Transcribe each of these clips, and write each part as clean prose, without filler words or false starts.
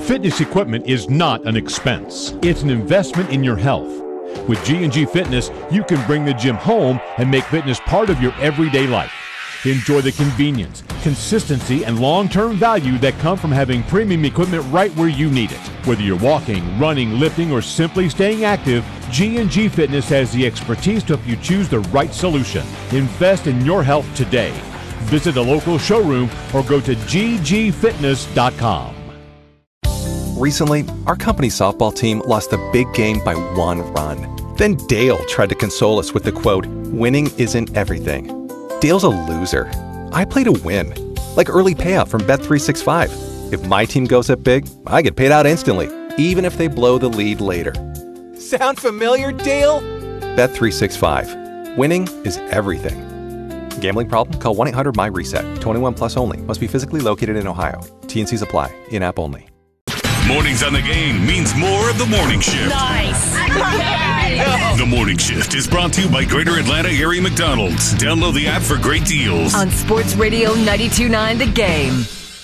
Fitness equipment is not an expense. It's an investment in your health. With G&G Fitness, you can bring the gym home and make fitness part of your everyday life. Enjoy the convenience, consistency, and long-term value that come from having premium equipment right where you need it. Whether you're walking, running, lifting, or simply staying active, G&G Fitness has the expertise to help you choose the right solution. Invest in your health today. Visit a local showroom or go to ggfitness.com. Recently, our company softball team lost the big game by 1 run. Then Dale tried to console us with the quote, "Winning isn't everything." Dale's a loser. I play to win. Like early payout from Bet365. If my team goes up big, I get paid out instantly, even if they blow the lead later. Sound familiar, Dale? Bet365. Winning is everything. Gambling problem? Call 1-800-MY-RESET. 21 plus only. Must be physically located in Ohio. T&Cs apply. In-app only. Mornings on the Game means more of the morning shift. Nice. The morning shift is brought to you by Greater Atlanta Area McDonald's. Download the app for great deals. On Sports Radio 92.9 The Game.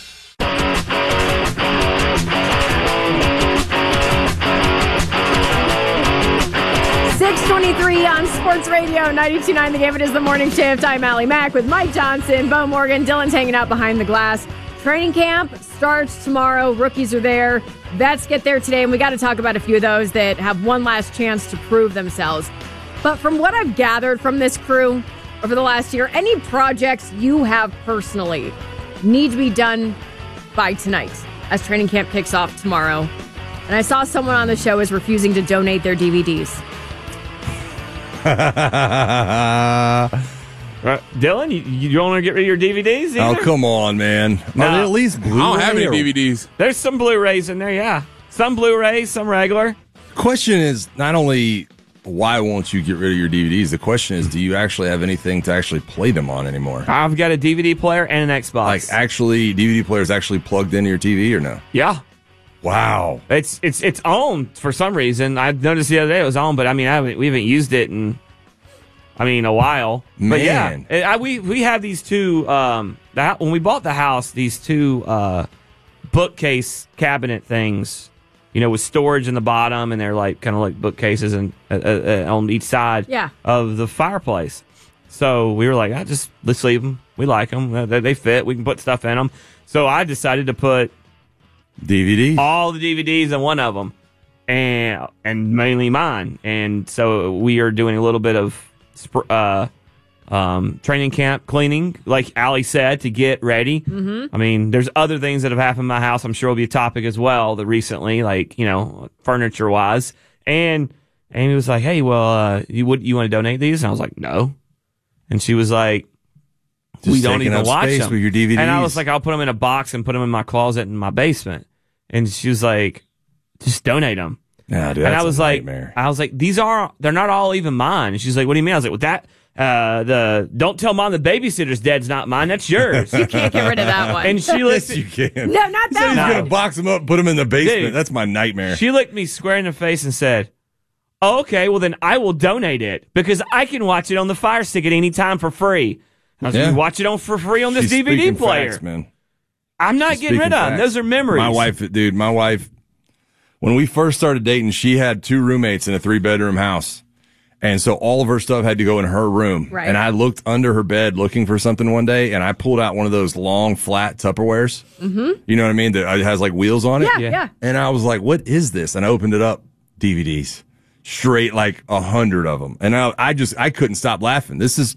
.23 on Sports Radio 92.9 The Game. It is the morning shift. I'm Allie Mack with Mike Johnson, Bo Morgan. Dylan's hanging out behind the glass. Training camp starts tomorrow. Rookies are there. Vets get there today, and we got to talk about a few of those that have one last chance to prove themselves. But from what I've gathered from this crew over the last year, any projects you have personally need to be done by tonight as training camp kicks off tomorrow. And I saw someone on the show is refusing to donate their DVDs. Dylan, you don't want to get rid of your DVDs either? Oh, come on, man. No. Are they at least Blu-ray? I don't have any DVDs. There's some Blu-rays in there, yeah. Some Blu-rays, some regular. Question is not only why won't you get rid of your DVDs, the question is, do you actually have anything to actually play them on anymore? I've got a DVD player and an Xbox. Like, actually, DVD players actually plugged into your TV or no? Yeah. Wow. It's on for some reason. I noticed the other day it was on, but I mean, we haven't used it in a while. Man. But yeah, we have these two. When we bought the house, these two bookcase cabinet things, with storage in the bottom, and they're like kind of like bookcases and on each side of the fireplace. So we were like, let's leave them. We like them. They fit. We can put stuff in them. So I decided to put DVDs, all the DVDs in one of them, and mainly mine. And so we are doing a little bit of training camp cleaning, like Allie said, to get ready. Mm-hmm. I mean, there's other things that have happened in my house. I'm sure will be a topic as well that recently, like, furniture wise. And Amy was like, "Hey, well, you want to donate these?" And I was like, "No." And she was like, "We don't even watch them." With your DVDs. And I was like, "I'll put them in a box and put them in my closet in my basement." And she was like, "Just donate them." Yeah, dude, and I was like, nightmare. they're not all even mine. And she's like, "What do you mean?" I was like, "Well, don't tell Mom the babysitter's dead's not mine. That's yours." You can't get rid of that one. And she looked. Yes, you can. No, not that He's one. going to box them up and put them in the basement. Dude, that's my nightmare. She looked me square in the face and said, "Oh, okay, well then I will donate it because I can watch it on the Fire Stick at any time for free." I was like, "You watch it for free on this She's DVD speaking player." Facts, man. I'm not getting rid of them. Those are memories. My wife, when we first started dating, she had 2 roommates in a 3-bedroom house. And so all of her stuff had to go in her room. Right. And I looked under her bed looking for something one day, and I pulled out one of those long, flat Tupperwares. Mm-hmm. You know what I mean? That has like wheels on it. Yeah. And I was like, what is this? And I opened it up. DVDs. Straight, like 100 of them. And I couldn't stop laughing. This is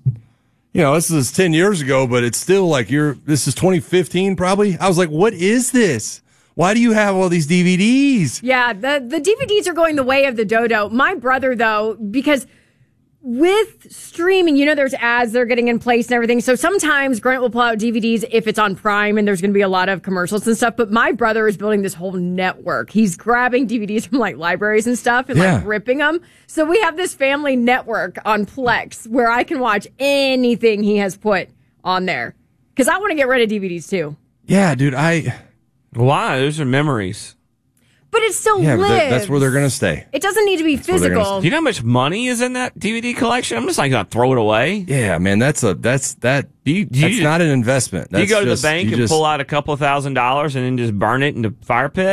10 years ago, but it's still like this is 2015 probably. I was like, what is this? Why do you have all these DVDs? Yeah, the DVDs are going the way of the dodo. My brother, though, because with streaming, there's ads that are getting in place and everything. So sometimes Grant will pull out DVDs if it's on Prime and there's going to be a lot of commercials and stuff. But my brother is building this whole network. He's grabbing DVDs from like libraries and stuff and like ripping them. So we have this family network on Plex where I can watch anything he has put on there. Because I want to get rid of DVDs too. Yeah, dude, Why? Those are memories. But it still but lives. that's where they're going to stay. It doesn't need to be physical. Do you know how much money is in that DVD collection? I'm just like going to throw it away. Yeah, man, that's not an investment. Do you go to the bank and pull out a couple $1,000 and then just burn it in the fire pit?